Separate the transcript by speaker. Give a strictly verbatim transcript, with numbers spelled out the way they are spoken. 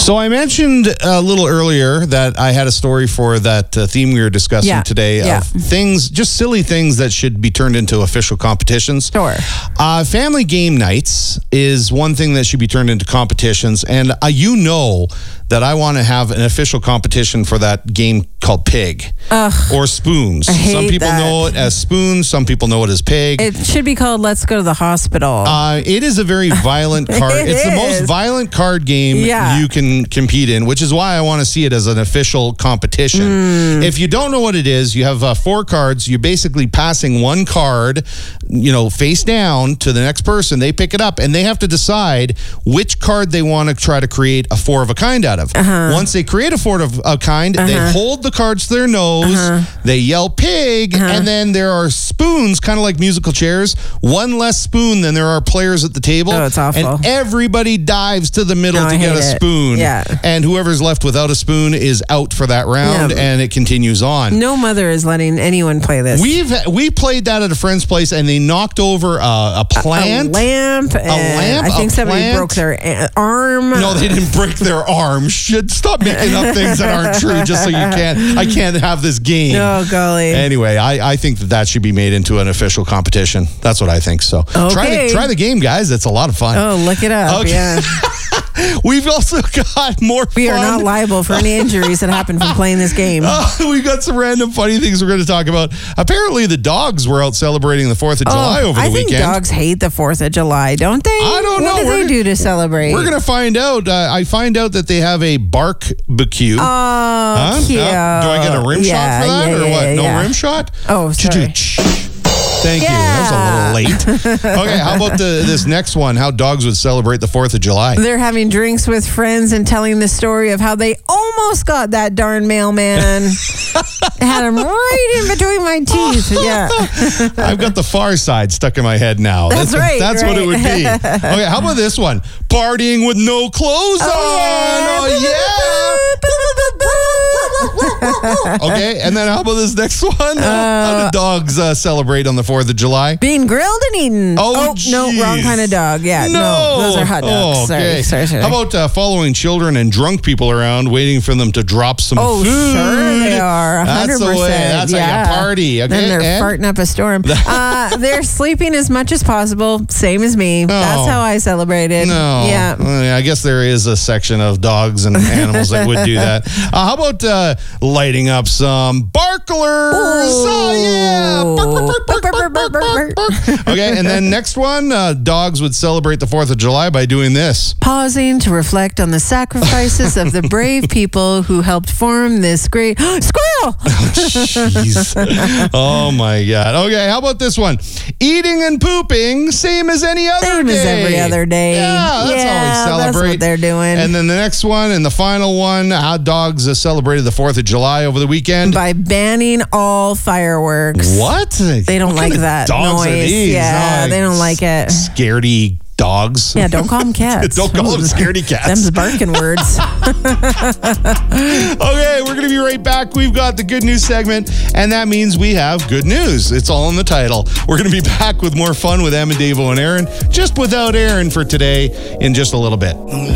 Speaker 1: So I mentioned a little earlier that I had a story for that uh, theme we were discussing
Speaker 2: Yeah.
Speaker 1: today
Speaker 2: Yeah.
Speaker 1: of things, just silly things that should be turned into official competitions.
Speaker 2: Sure.
Speaker 1: Uh, family game nights is one thing that should be turned into competitions. And uh, you know that I want to have an official competition for that game called Pig.
Speaker 2: Ugh.
Speaker 1: Or Spoons.
Speaker 2: I hate
Speaker 1: Some people
Speaker 2: that.
Speaker 1: know it as Spoons. Some people know it as Pig.
Speaker 2: It should be called Let's Go to the Hospital.
Speaker 1: Uh, it is a very violent card.
Speaker 2: It
Speaker 1: it's the most
Speaker 2: is.
Speaker 1: violent card game
Speaker 2: Yeah.
Speaker 1: you can compete in, which is why I want to see it as an official competition.
Speaker 2: Mm.
Speaker 1: If you don't know what it is, you have uh, four cards. You're basically passing one card, you know, face down to the next person. They pick it up, and they have to decide which card they want to try to create a four of a kind out of.
Speaker 2: Uh-huh.
Speaker 1: Once they create a four of a kind, they hold the cards to their nose,
Speaker 2: Uh-huh.
Speaker 1: they yell pig, and then there are spoons, kind of like musical chairs, one less spoon than there are players at the table.
Speaker 2: Oh, it's awful.
Speaker 1: And everybody dives to the middle
Speaker 2: No,
Speaker 1: to
Speaker 2: I
Speaker 1: get a
Speaker 2: hate it.
Speaker 1: spoon.
Speaker 2: Yeah.
Speaker 1: And whoever's left without a spoon is out for that round,
Speaker 2: Yeah.
Speaker 1: and it continues on.
Speaker 2: No mother is letting anyone play this.
Speaker 1: We've we played that at a friend's place, and they knocked over a, a plant.
Speaker 2: A lamp. And
Speaker 1: lamp,
Speaker 2: I think
Speaker 1: a
Speaker 2: somebody
Speaker 1: plant.
Speaker 2: broke their uh, arm.
Speaker 1: No, they didn't break their arm. Should stop making up things that aren't true just so you can't. I can't have this game.
Speaker 2: Oh, golly.
Speaker 1: Anyway, I, I think that that should be made into an official competition. That's what I think. So try
Speaker 2: Okay.
Speaker 1: the try the game, guys. It's a lot of fun.
Speaker 2: Oh, look it up.
Speaker 1: Okay.
Speaker 2: Yeah.
Speaker 1: We've also got more.
Speaker 2: We
Speaker 1: fun.
Speaker 2: are not liable for any injuries that happen from playing this game.
Speaker 1: Oh, we got some random funny things we're going to talk about. Apparently, the dogs were out celebrating the Fourth of July
Speaker 2: Oh,
Speaker 1: over the
Speaker 2: I think
Speaker 1: weekend.
Speaker 2: dogs hate the fourth of July, don't they?
Speaker 1: I don't know.
Speaker 2: What do
Speaker 1: We're
Speaker 2: they
Speaker 1: gonna-
Speaker 2: do to celebrate?
Speaker 1: We're going to find out. Uh, I find out that they have a barbecue.
Speaker 2: Oh,
Speaker 1: Huh?
Speaker 2: cute.
Speaker 1: Uh, do I get a rim
Speaker 2: Yeah,
Speaker 1: shot for that,
Speaker 2: yeah,
Speaker 1: or
Speaker 2: yeah,
Speaker 1: what? No
Speaker 2: yeah.
Speaker 1: rim shot?
Speaker 2: Oh, sorry.
Speaker 1: Thank you. That was a little late. Okay, how about the, this next one? How dogs would celebrate the Fourth of July?
Speaker 2: They're having drinks with friends and telling the story of how they almost got that darn mailman. Had him right in between my teeth. Yeah.
Speaker 1: I've got the Far Side stuck in my head now.
Speaker 2: That's right,
Speaker 1: That's what it
Speaker 2: right.
Speaker 1: would be. Okay, how about this one? Partying with no clothes on. Oh, yeah. Okay, and then how about this next one? how do dogs uh, celebrate on the Fourth of July?
Speaker 2: Being grilled and eaten.
Speaker 1: Oh,
Speaker 2: no, wrong
Speaker 1: geez.
Speaker 2: kind of dog. Yeah, no, those are hot dogs.
Speaker 1: Oh,
Speaker 2: Sorry,
Speaker 1: okay.
Speaker 2: sorry, sorry.
Speaker 1: How about uh, following children and drunk people around, waiting for them to drop some
Speaker 2: Oh,
Speaker 1: food?
Speaker 2: sure they are. one hundred
Speaker 1: That's
Speaker 2: percent.
Speaker 1: the way. That's
Speaker 2: yeah.
Speaker 1: how you party. Okay,
Speaker 2: Then they're
Speaker 1: and?
Speaker 2: farting up a storm. uh, they're sleeping as much as possible. Same as me. That's how I celebrated.
Speaker 1: No.
Speaker 2: Yeah.
Speaker 1: Well, yeah, I guess there is a section of dogs and animals that would do that. Uh, how about uh, lighting up some barklers? Oh, yeah. Bark, bark, bark, bark, bark, bark, bark, bark. Okay, and then next one, uh, dogs would celebrate the Fourth of July by doing this.
Speaker 2: Pausing to reflect on the sacrifices of the brave people who helped form this great squirrel.
Speaker 1: Jeez. Oh, my God. Okay, how about this one? Eating and pooping, same as any other
Speaker 2: Same
Speaker 1: day.
Speaker 2: as every other day.
Speaker 1: Yeah, that's
Speaker 2: Yeah,
Speaker 1: how we
Speaker 2: that's
Speaker 1: celebrate.
Speaker 2: what they're doing.
Speaker 1: And then the next one and the final one, how dogs uh, celebrated the Fourth of July over the weekend.
Speaker 2: By banning all fireworks.
Speaker 1: What?
Speaker 2: They don't
Speaker 1: What
Speaker 2: like
Speaker 1: kind of
Speaker 2: that
Speaker 1: dogs are
Speaker 2: noise.
Speaker 1: these?
Speaker 2: Yeah,
Speaker 1: Oh,
Speaker 2: they don't like it.
Speaker 1: Scaredy dogs.
Speaker 2: Yeah, don't call them cats.
Speaker 1: Don't call them scaredy cats.
Speaker 2: Them's barking words.
Speaker 1: Okay, we're going to be right back. We've got the good news segment, and that means we have good news. It's all in the title. We're going to be back with more fun with Em and Davo and Aaron, just without Aaron for today in just a little bit.